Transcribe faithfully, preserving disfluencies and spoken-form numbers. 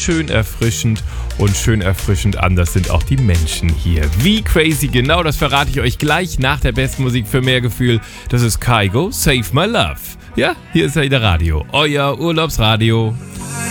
schön erfrischend und schön erfrischend anders sind auch die Menschen hier. Wie crazy genau, das verrate ich euch gleich nach der besten Musik für mehr Gefühl. Das ist Kygo, Save My Love. Ja, hier ist ja wieder Radio, euer Urlaubsradio.